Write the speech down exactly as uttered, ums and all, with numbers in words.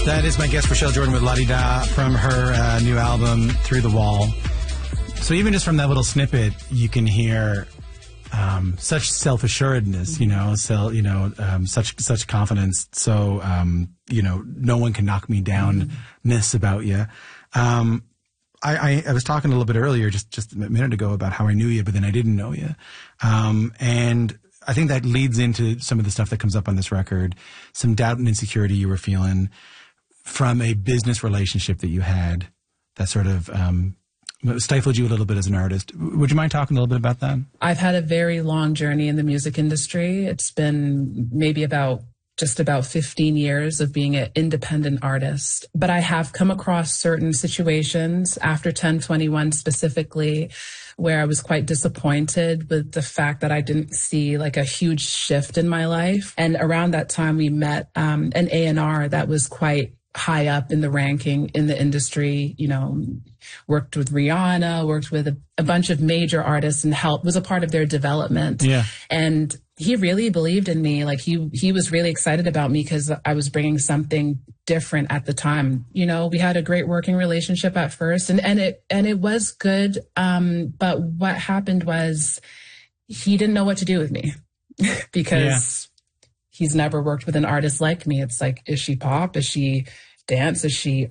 That is my guest, Rochelle Jordan, with La Di Da from her uh, new album, Through the Wall. So even just from that little snippet, you can hear um, such self-assuredness, you know, so, you know, um, such such confidence. So, um, you know, no one can knock me down, ness about you. Um, I, I, I was talking a little bit earlier, just, just a minute ago, about how I knew you, but then I didn't know you. Um, and I think that leads into some of the stuff that comes up on this record, some doubt and insecurity you were feeling from a business relationship that you had that sort of um, stifled you a little bit as an artist. Would you mind talking a little bit about that? I've had a very long journey in the music industry. It's been maybe about just about fifteen years of being an independent artist. But I have come across certain situations after ten twenty-one specifically where I was quite disappointed with the fact that I didn't see like a huge shift in my life. And around that time, we met um, an A and R that was quite high up in the ranking in the industry, you know, worked with Rihanna, worked with a, a bunch of major artists and helped, was a part of their development. Yeah. And he really believed in me. Like he, he was really excited about me because I was bringing something different at the time. You know, we had a great working relationship at first and, and it, and it was good. Um, but what happened was he didn't know what to do with me because yeah. he's never worked with an artist like me. It's like, is she pop? Is she dance? Is she